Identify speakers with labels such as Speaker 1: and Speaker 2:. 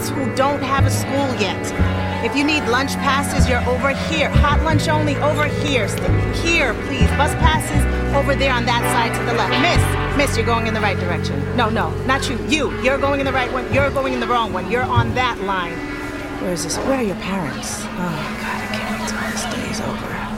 Speaker 1: kids who don't have a school yet. If you need lunch passes, you're over here. Hot lunch only, over here. Stay here, please. Bus passes, over there on that side to the left. Miss, you're going in the right direction. No, not you. You're going in the right one. You're going in the wrong one. You're on that line. Where is this? Where are your parents? Oh, God, I can't wait till this day is over.